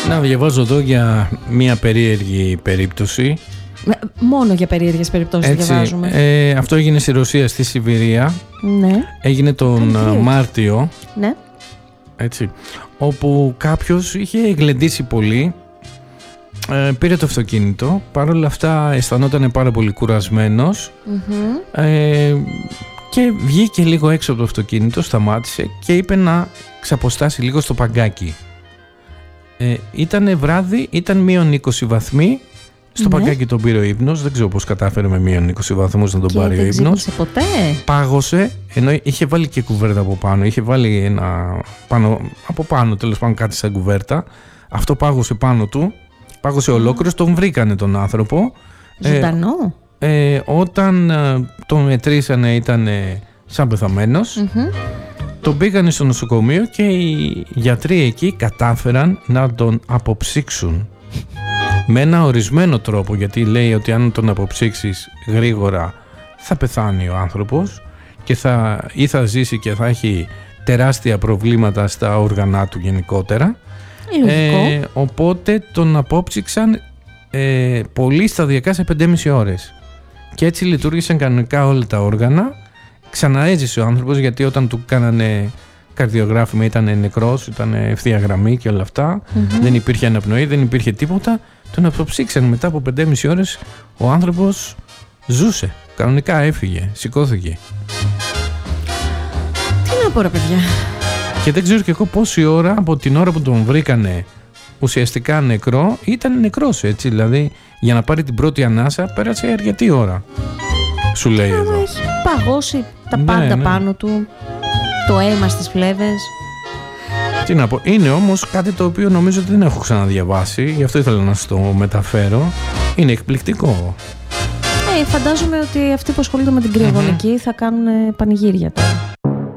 Να διαβάζω εδώ για μια περίεργη περίπτωση. Μόνο για περίεργες περιπτώσεις διαβάζουμε. Αυτό έγινε στη Ρωσία, στη Σιβηρία. Ναι. Έγινε τον Μάρτιο. Ναι. Έτσι. Όπου κάποιος είχε γλεντήσει πολύ. Πήρε το αυτοκίνητο. Παρ' όλα αυτά αισθανόταν πάρα πολύ κουρασμένος. Και βγήκε λίγο έξω από το αυτοκίνητο, σταμάτησε και είπε να ξαποστάσει λίγο στο παγκάκι. Ήτανε βράδυ, ήταν μείον 20 βαθμοί. Στο παγκάκι τον πήρε ο ύπνος. Δεν ξέρω πώς κατάφερε με μείον 20 βαθμούς να τον πάρει ο ύπνος. Και ποτέ. Πάγωσε, ενώ είχε βάλει και κουβέρτα από πάνω. Είχε βάλει ένα από πάνω, τέλος πάντων, κάτι σαν κουβέρτα. Αυτό πάγωσε πάνω του. Πάγωσε ολόκληρος, τον βρήκανε τον άνθρωπο. Ζωντανό. Όταν τον μετρήσανε ήταν σαν πεθαμένος. Τον πήγανε στο νοσοκομείο και οι γιατροί εκεί κατάφεραν να τον αποψύξουν με ένα ορισμένο τρόπο, γιατί λέει ότι αν τον αποψύξεις γρήγορα θα πεθάνει ο άνθρωπος και θα ζήσει και θα έχει τεράστια προβλήματα στα όργανα του γενικότερα. Οπότε τον απόψυξαν πολύ σταδιακά σε 5,5 ώρες και έτσι λειτουργήσαν κανονικά όλα τα όργανα. Ξαναέζησε ο άνθρωπος, γιατί όταν του κάνανε καρδιογράφημα ήταν νεκρός, ήταν ευθεία γραμμή και όλα αυτά. Δεν υπήρχε αναπνοή, δεν υπήρχε τίποτα. Τον αποψύξαν μετά από 5,5 ώρες. Ο άνθρωπος ζούσε, κανονικά έφυγε, σηκώθηκε. Τι να πω ρε παιδιά. Και δεν ξέρω και εγώ πόση ώρα από την ώρα που τον βρήκανε ουσιαστικά νεκρό, ήταν νεκρός, έτσι, δηλαδή για να πάρει την πρώτη ανάσα πέρασε αρκετή ώρα. Σου λέει εδώ. Έχει παγώσει τα πάντα πάνω του, το αίμα στις φλέβες. Τι να πω, είναι όμως κάτι το οποίο νομίζω ότι δεν έχω ξαναδιαβάσει, γι' αυτό ήθελα να σου το μεταφέρω. Είναι εκπληκτικό. Φαντάζομαι ότι αυτοί που ασχολούνται με την κρυογονική θα κάνουν πανηγύρια τώρα.